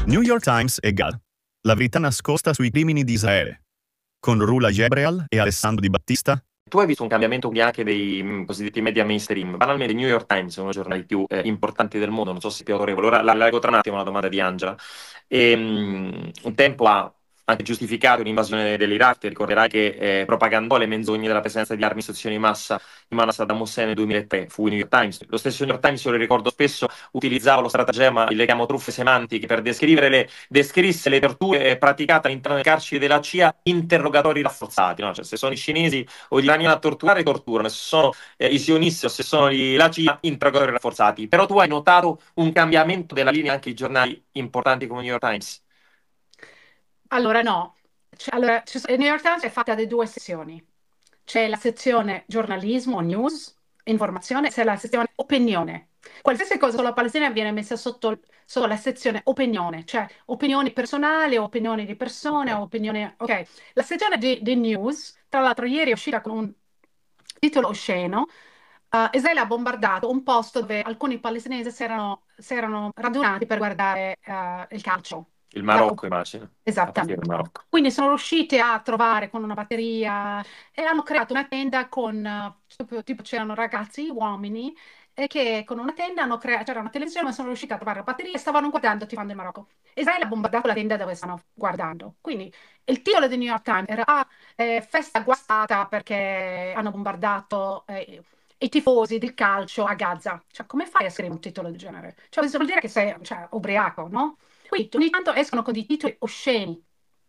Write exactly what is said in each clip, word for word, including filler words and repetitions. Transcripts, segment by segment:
New York Times e Gad. La verità nascosta sui crimini di Israele. Con Rula Gebreal e Alessandro Di Battista. Tu hai visto un cambiamento quindi anche dei mh, cosiddetti media mainstream. Banalmente, il New York Times è uno dei giornali più eh, importanti del mondo, non so se più autorevole. Ora la la leggo tra un attimo la domanda di Angela. E, mh, un tempo ha anche giustificato l'invasione dell'Iraq. Ti ricorderai che eh, propagandò le menzogne della presenza di armi e istruzioni in massa in mano a Saddam Hussein nel duemilatré. Fu il New York Times. Lo stesso New York Times, io lo ricordo spesso, utilizzava lo stratagemma, il legamo truffe semantiche, per descrivere le, descrisse le torture eh, praticate all'interno delle carceri della C I A, interrogatori rafforzati. No? Cioè, se sono i cinesi o gli iraniani a torturare, torturano. Se sono eh, i sionisti o se sono i- la C I A, interrogatori rafforzati. Però tu hai notato un cambiamento della linea anche di giornali importanti come il New York Times? Allora, no. Cioè, allora, ci so- il New York Times è fatta di due sezioni. C'è la sezione giornalismo, news, informazione, c'è la sezione opinione. Qualsiasi cosa sulla Palestina viene messa sotto, sotto la sezione opinione, cioè opinioni personali, opinioni di persone, Ok. opinioni... Ok, la sezione di, di news, tra l'altro ieri è uscita con un titolo osceno. Uh, Israele ha bombardato un posto dove alcuni palestinesi si erano, si erano radunati per guardare uh, il calcio. Il La- Marocco, immagino. La partita del Esattamente. Marocco. Quindi sono riusciti a trovare con una batteria e hanno creato una tenda con, eh, tipo, tipo c'erano ragazzi, uomini, e che con una tenda hanno creato, c'era una televisione, ma sono riusciti a trovare la batteria e stavano guardando tifando il Marocco. Israele ha bombardato la tenda dove stanno guardando. Quindi il titolo del New York Times era ah, eh, festa guastata perché hanno bombardato eh, i tifosi del calcio a Gaza. Cioè, come fai a scrivere un titolo del genere? Cioè, questo vuol dire che sei, cioè, ubriaco, no? Quindi ogni tanto escono con dei titoli osceni,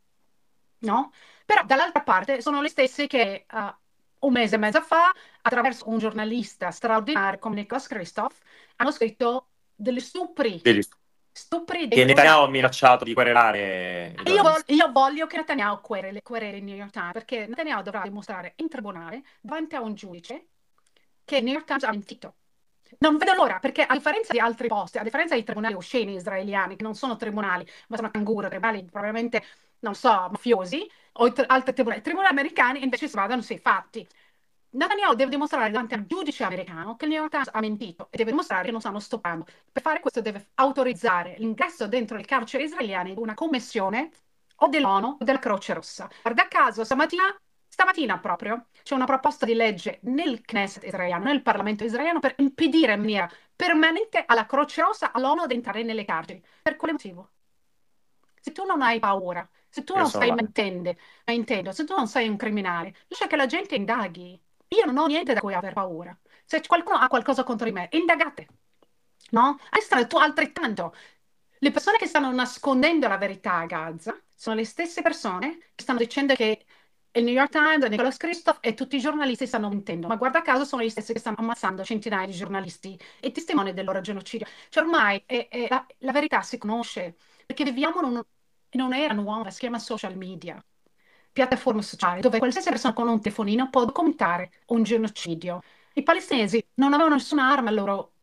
no? Però dall'altra parte sono le stesse che eh, un mese e mezzo fa, attraverso un giornalista straordinario come Nikos Christoph, hanno scritto degli stupri, Degli- stupri dei Che Netanyahu ha giornalisti. minacciato di querelare i Io, vol- giornalisti. io voglio che Netanyahu quereli, quereli il New York Times, perché Netanyahu dovrà dimostrare in tribunale, davanti a un giudice, che il New York Times ha mentito. Non vedo l'ora, perché a differenza di altri posti, a differenza dei tribunali osceni israeliani, che non sono tribunali, ma sono canguro, tribunali probabilmente, non so, mafiosi, o i tr- altri tribunali, i tribunali americani invece si badano sui fatti. Netanyahu deve dimostrare davanti al giudice americano che il New York Times ha mentito e deve dimostrare che non stanno stoppando. Per fare questo deve autorizzare l'ingresso dentro le carceri israeliane di una commissione o dell'ONU o della Croce Rossa. Guarda caso, stamattina, stamattina proprio c'è una proposta di legge nel Knesset israeliano, nel Parlamento israeliano, per impedire in maniera permanente alla Croce Rossa, all'ONU, di entrare nelle carceri. Per quale motivo? Se tu non hai paura, se tu Io non sono stai là. mentendo, mentendo, se tu non sei un criminale, lascia che la gente indaghi. Io non ho niente da cui aver paura. Se qualcuno ha qualcosa contro di me, indagate. No? Essere tu altrettanto. Le persone che stanno nascondendo la verità a Gaza sono le stesse persone che stanno dicendo che il New York Times, Nicholas Kristof e tutti i giornalisti stanno mentendo, ma guarda caso sono gli stessi che stanno ammazzando centinaia di giornalisti e testimoni del loro genocidio. Cioè ormai è- è- la, la verità si conosce, perché viviamo in, un- in un'era nuova, si chiama social media, piattaforme sociali, dove qualsiasi persona con un telefonino può documentare un genocidio. I palestinesi non avevano nessuna arma al loro